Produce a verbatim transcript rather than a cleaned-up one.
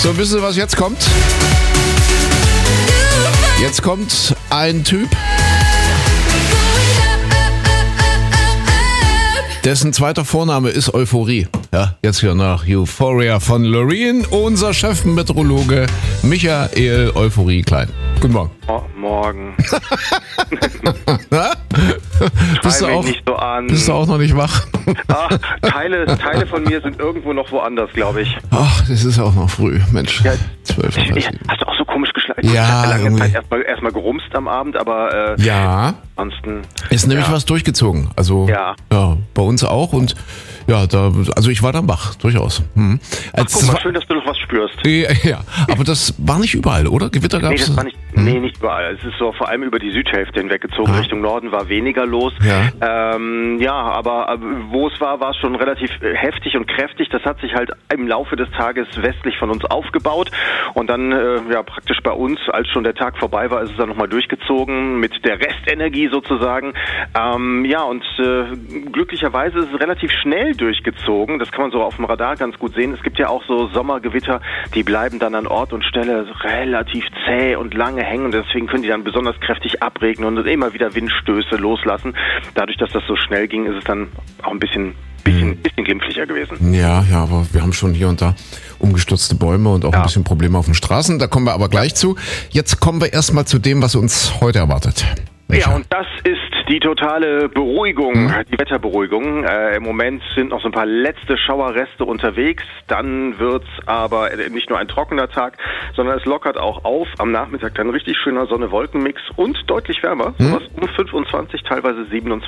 So, wisst ihr, was jetzt kommt? Jetzt kommt ein Typ, dessen zweiter Vorname ist Euphorie. Ja, jetzt hier nach Euphoria von Loreen, unser Chefmeteorologe Michael Euphorie Klein. Guten Morgen. Oh, morgen. bist, du mich auch, nicht so an. bist du auch noch nicht wach? Ach, Teile, Teile von mir sind irgendwo noch woanders, glaube ich. Ach, das ist auch noch früh, Mensch. Ja, zwölf Uhr. Ja, hast du auch so komisch geschlafen? Ja, ich hatte lange irgendwie. Zeit erstmal erst mal gerumst am Abend, aber äh, Ja, ansonsten... ist nämlich ja. was durchgezogen. Also Ja. ja, bei uns auch und ja, da, also ich war dann wach, durchaus. Hm. Ach, Als guck mal, zwe- schön, dass du noch was spürst. Ja, ja, aber das war nicht überall, oder? Gewitter Nee, gab's? das war nicht, nee, nicht überall. Es ist so vor allem über die Südhälfte hinweggezogen. Ah. Richtung Norden war weniger los. Ja. Ähm, ja, aber, aber wo es war, war es schon relativ äh, heftig und kräftig. Das hat sich halt im Laufe des Tages westlich von uns aufgebaut. Und dann, äh, ja, praktisch bei uns, als schon der Tag vorbei war, ist es dann nochmal durchgezogen mit der Restenergie sozusagen. Ähm, ja, und äh, glücklicherweise ist es relativ schnell durchgezogen. Das kann man so auf dem Radar ganz gut sehen. Es gibt ja auch so Sommergewitter, die bleiben dann an Ort und Stelle relativ zäh und lange hängen. Und deswegen können die dann besonders kräftig abregnen und immer wieder Windstöße loslassen. Dadurch, dass das so schnell ging, ist es dann auch ein bisschen, bisschen, bisschen glimpflicher gewesen. Ja, ja, aber wir haben schon hier und da umgestürzte Bäume und auch Ja. ein bisschen Probleme auf den Straßen. Da kommen wir aber gleich zu. Jetzt kommen wir erstmal zu dem, was uns heute erwartet. Welcher? Ja, und das ist die totale Beruhigung, Mhm. die Wetterberuhigung. Äh, Im Moment sind noch so ein paar letzte Schauerreste unterwegs. Dann wird's aber nicht nur ein trockener Tag, sondern es lockert auch auf. Am Nachmittag dann richtig schöner Sonne-Wolken-Mix und deutlich wärmer. Mhm. Sowas um fünfundzwanzig, teilweise siebenundzwanzig.